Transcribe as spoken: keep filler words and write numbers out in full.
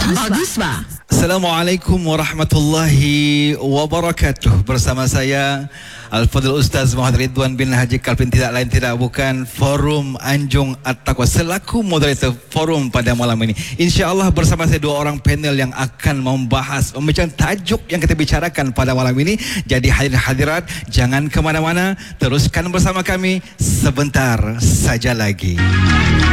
Bagus ba? Assalamualaikum warahmatullahi wabarakatuh. Bersama saya Al-Fadhil Ustaz Muhammad Ridwan bin Haji Kalpin, tidak lain tidak bukan Forum Anjung At-Taqwa, selaku moderator forum pada malam ini. InsyaAllah bersama saya dua orang panel yang akan membahas, membincang tajuk yang kita bicarakan pada malam ini. Jadi hadirin hadirat, jangan ke mana-mana, teruskan bersama kami sebentar saja lagi.